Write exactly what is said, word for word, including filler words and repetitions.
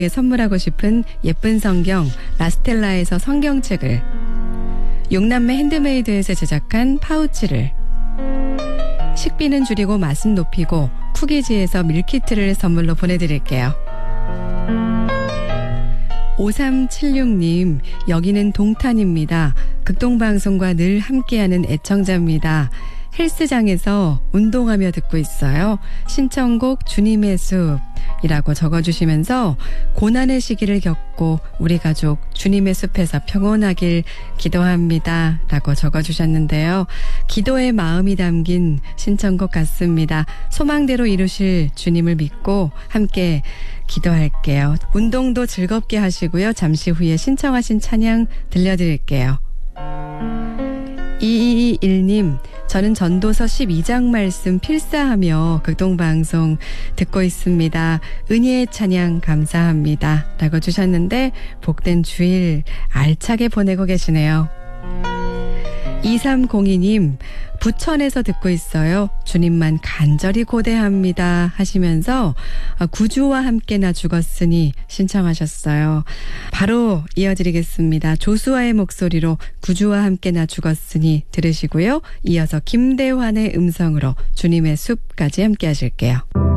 선물하고 싶은 예쁜 성경 라스텔라에서 성경책을, 용남매 핸드메이드에서 제작한 파우치를, 식비는 줄이고 맛은 높이고 쿠키즈에서 밀키트를 선물로 보내드릴게요. 오삼칠육 님, 여기는 동탄입니다. 극동방송과 늘 함께하는 애청자입니다. 헬스장에서 운동하며 듣고 있어요. 신청곡 주님의 숲이라고 적어주시면서 고난의 시기를 겪고 우리 가족 주님의 숲에서 평온하길 기도합니다 라고 적어주셨는데요. 기도의 마음이 담긴 신청곡 같습니다. 소망대로 이루실 주님을 믿고 함께 기도할게요. 운동도 즐겁게 하시고요. 잠시 후에 신청하신 찬양 들려드릴게요. 이이이일 님, 저는 전도서 십이 장 말씀 필사하며 극동방송 듣고 있습니다. 은혜의 찬양 감사합니다 라고 주셨는데 복된 주일 알차게 보내고 계시네요. 이삼공이 님, 부천에서 듣고 있어요. 주님만 간절히 고대합니다 하시면서 구주와 함께 나 죽었으니 신청하셨어요. 바로 이어드리겠습니다. 조수아의 목소리로 구주와 함께 나 죽었으니 들으시고요. 이어서 김대환의 음성으로 주님의 숲까지 함께 하실게요.